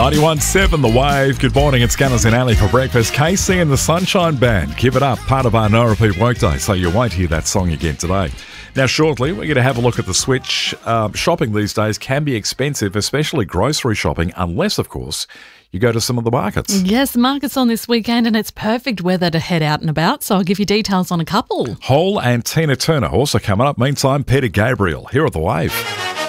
91.7 The Wave. Good morning, it's Gunners and Ali for breakfast. Casey and the Sunshine Band. Give it up, part of our No Repeat Workday, so you won't hear that song again today. Now, shortly, we're going to have a look at the switch. Shopping these days can be expensive, especially grocery shopping, unless, of course, you go to some of the markets. Yes, markets on this weekend, and it's perfect weather to head out and about, so I'll give you details on a couple. Hole and Tina Turner also coming up. Meantime, Peter Gabriel here at The Wave.